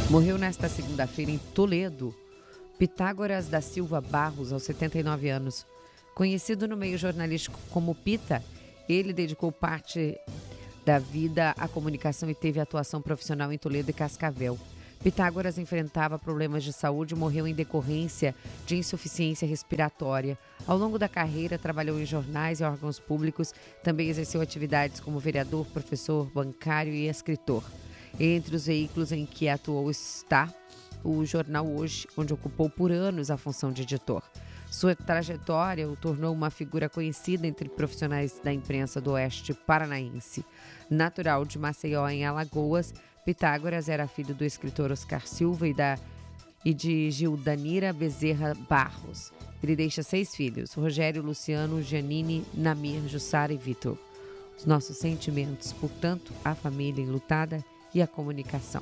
Morreu nesta segunda-feira em Toledo, Pitágoras da Silva Barros, aos 79 anos. Conhecido no meio jornalístico como Pita, ele dedicou parte da vida à comunicação e teve atuação profissional em Toledo e Cascavel. Pitágoras enfrentava problemas de saúde e morreu em decorrência de insuficiência respiratória. Ao longo da carreira, trabalhou em jornais e órgãos públicos, também exerceu atividades como vereador, professor, bancário e escritor. Entre os veículos em que atuou está o Jornal Hoje, onde ocupou por anos a função de editor. Sua trajetória o tornou uma figura conhecida entre profissionais da imprensa do Oeste Paranaense. Natural de Maceió, em Alagoas, Pitágoras era filho do escritor Oscar Silva e de Gildanira Bezerra Barros. Ele deixa 6 filhos: Rogério, Luciano, Janine, Namir, Jussara e Vitor. Os nossos sentimentos, portanto, a família enlutada e a comunicação.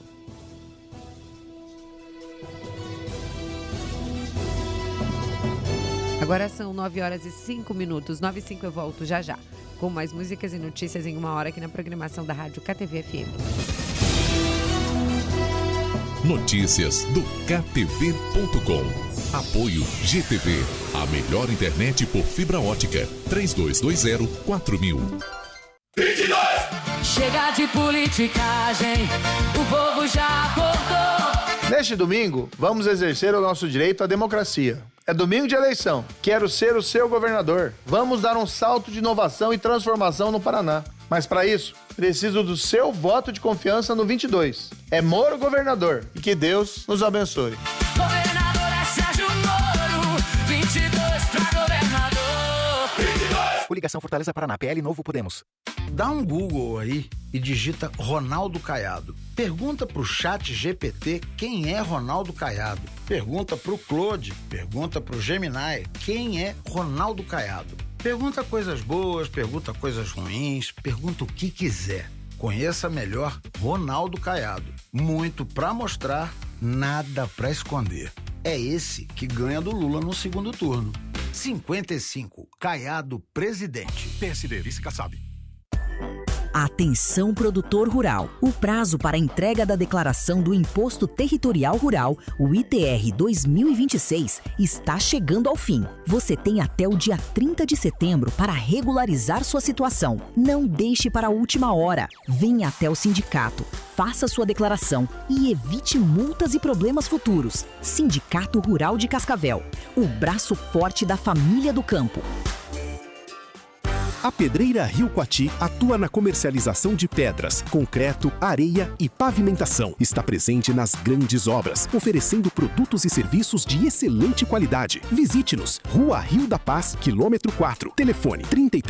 Agora são 9h05. 9h05 eu volto já com mais músicas e notícias em 1 hora aqui na programação da Rádio KTV-FM. Notícias do KTV.com. Apoio GTV, a melhor internet por fibra ótica. 3220-4000. 22! Chega de politicagem, o povo já acordou. Neste domingo, vamos exercer o nosso direito à democracia. É domingo de eleição. Quero ser o seu governador. Vamos dar um salto de inovação e transformação no Paraná. Mas para isso, preciso do seu voto de confiança no 22. É Moro governador. E que Deus nos abençoe. Governador é Sérgio Moro, 22 pra governador. 22! Coligação Fortaleza Paraná, PL Novo Podemos. Dá um Google aí e digita Ronaldo Caiado. Pergunta pro chat GPT quem é Ronaldo Caiado. Pergunta pro Claude, pergunta pro Gemini quem é Ronaldo Caiado. Pergunta coisas boas, pergunta coisas ruins, pergunta o que quiser. Conheça melhor Ronaldo Caiado. Muito pra mostrar, nada pra esconder. É esse que ganha do Lula no segundo turno. 55, Caiado presidente. PSD, vice-Kassab. Atenção, produtor rural. O prazo para a entrega da declaração do Imposto Territorial Rural, o ITR 2026, está chegando ao fim. Você tem até o dia 30 de setembro para regularizar sua situação. Não deixe para a última hora. Venha até o sindicato, faça sua declaração e evite multas e problemas futuros. Sindicato Rural de Cascavel, o braço forte da família do campo. A Pedreira Rio Coati atua na comercialização de pedras, concreto, areia e pavimentação. Está presente nas grandes obras, oferecendo produtos e serviços de excelente qualidade. Visite-nos, Rua Rio da Paz, quilômetro 4. Telefone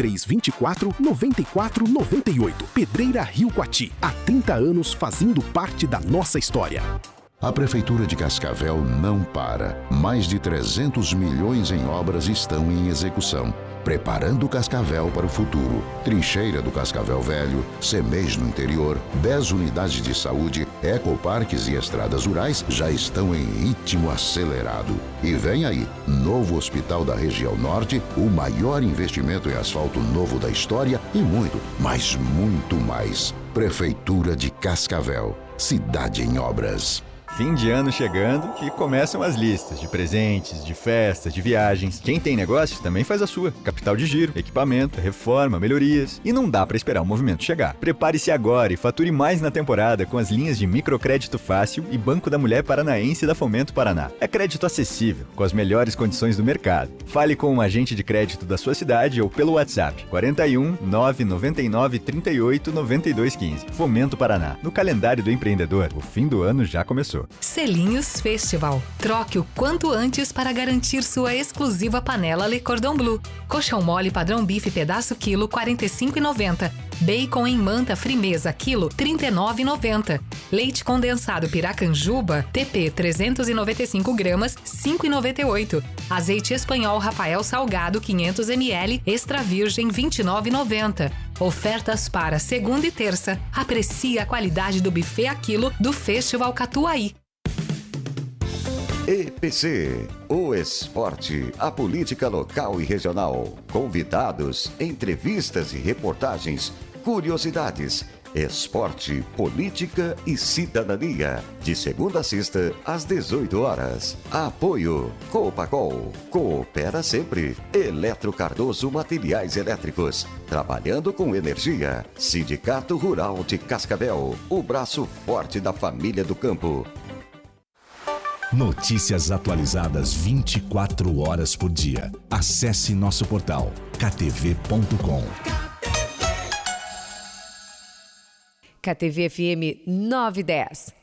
3324-9498. Pedreira Rio Coati, há 30 anos fazendo parte da nossa história. A Prefeitura de Cascavel não para. Mais de 300 milhões em obras estão em execução, preparando Cascavel para o futuro. Trincheira do Cascavel Velho, CEMEIS no interior, 10 unidades de saúde, ecoparques e estradas rurais já estão em ritmo acelerado. E vem aí, novo hospital da região norte, o maior investimento em asfalto novo da história e muito, mas muito mais. Prefeitura de Cascavel, cidade em obras. Fim de ano chegando e começam as listas de presentes, de festas, de viagens. Quem tem negócio também faz a sua. Capital de giro, equipamento, reforma, melhorias. E não dá para esperar o movimento chegar. Prepare-se agora e fature mais na temporada com as linhas de Microcrédito Fácil e Banco da Mulher Paranaense da Fomento Paraná. É crédito acessível, com as melhores condições do mercado. Fale com um agente de crédito da sua cidade ou pelo WhatsApp 41 999 38 92 15. Fomento Paraná. No calendário do empreendedor, o fim do ano já começou. Selinhos Festival. Troque o quanto antes para garantir sua exclusiva panela Le Cordon Bleu. Coxão mole padrão bife pedaço quilo, R$ 45,90. Bacon em manta frimeza quilo, R$ 39,90. Leite condensado Piracanjuba, TP 395 gramas, R$ 5,98. Azeite espanhol Rafael Salgado 500 ml, extra virgem R$ 29,90. Ofertas para segunda e terça. Aprecie a qualidade do buffet a quilo do Festival Catuaí. EPC, o esporte, a política local e regional, convidados, entrevistas e reportagens, curiosidades, Esporte, Política e Cidadania. De segunda a sexta, às 18 horas. Apoio Copacol. Coopera sempre. Eletro Cardoso Materiais Elétricos. Trabalhando com energia. Sindicato Rural de Cascavel. O braço forte da família do campo. Notícias atualizadas 24 horas por dia. Acesse nosso portal ktv.com. KTV FM 910.